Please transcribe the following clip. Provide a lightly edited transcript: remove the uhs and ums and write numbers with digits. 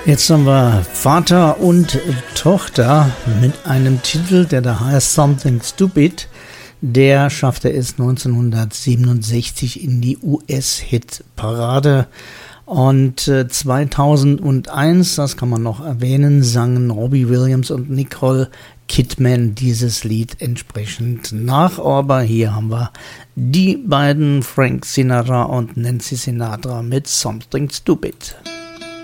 Jetzt haben wir Vater und Tochter mit einem Titel, der da heißt Something Stupid. Der schaffte es 1967 in die US-Hit-Parade. Und 2001, das kann man noch erwähnen, sangen Robbie Williams und Nicole Kidman dieses Lied entsprechend nach. Aber hier haben wir die beiden, Frank Sinatra und Nancy Sinatra, mit Something Stupid.